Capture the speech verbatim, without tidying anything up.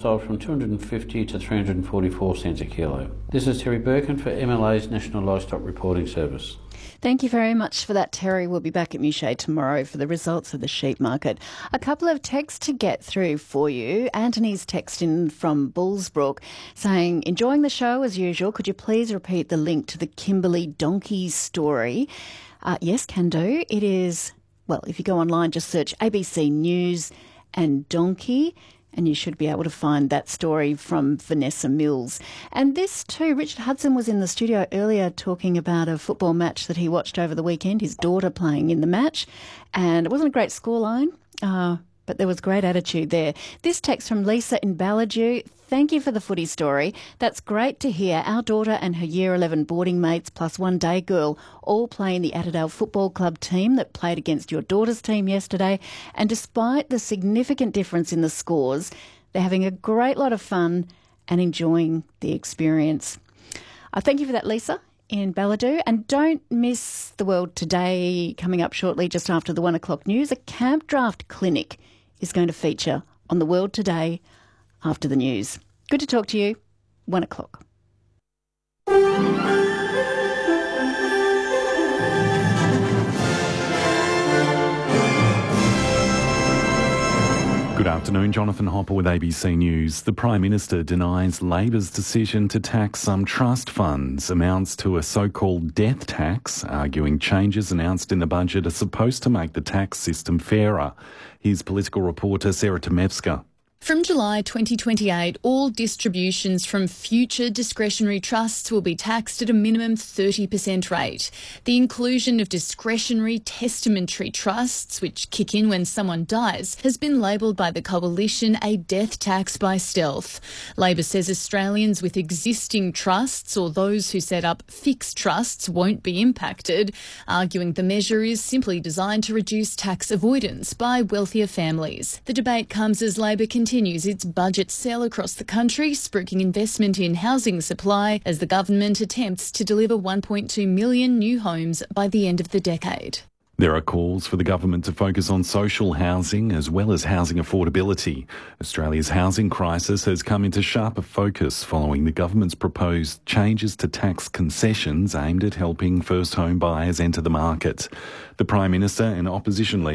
sold from two hundred fifty to three hundred forty-four cents a kilo. This is Terry Birkin for M L A's National Livestock Reporting Service. Thank you very much for that, Terry. We'll be back at Mouchet tomorrow for the results of the sheep market. A couple of texts to get through for you. Anthony's text in from Bullsbrook saying, enjoying the show as usual. Could you please repeat the link to the Kimberley donkey story? Uh, yes, can do. It is, well, if you go online, just search A B C News and donkey, and you should be able to find that story from Vanessa Mills. And this too, Richard Hudson was in the studio earlier talking about a football match that he watched over the weekend, his daughter playing in the match, and it wasn't a great scoreline, uh, but there was great attitude there. This text from Lisa in Ballajou. Thank you for the footy story. That's great to hear. Our daughter and her year eleven boarding mates plus one day girl all play in the Attadale Football Club team that played against your daughter's team yesterday. And despite the significant difference in the scores, they're having a great lot of fun and enjoying the experience. Uh, thank you for that, Lisa in Ballajou. And don't miss The World Today coming up shortly just after the one o'clock news. A camp draft clinic is going to feature on The World Today after the news. Good to talk to you. One o'clock. Good afternoon, Jonathan Hopper with A B C News. The Prime Minister denies Labor's decision to tax some trust funds amounts to a so-called death tax, arguing changes announced in the budget are supposed to make the tax system fairer. Here's political reporter Sarah Tomevska. From July twenty twenty-eight, all distributions from future discretionary trusts will be taxed at a minimum thirty percent rate. The inclusion of discretionary testamentary trusts, which kick in when someone dies, has been labelled by the Coalition a death tax by stealth. Labor says Australians with existing trusts or those who set up fixed trusts won't be impacted, arguing the measure is simply designed to reduce tax avoidance by wealthier families. The debate comes as Labor continues its budget sell across the country, spruiking investment in housing supply as the government attempts to deliver one point two million new homes by the end of the decade. There are calls for the government to focus on social housing as well as housing affordability. Australia's housing crisis has come into sharper focus following the government's proposed changes to tax concessions aimed at helping first home buyers enter the market. The Prime Minister and opposition leader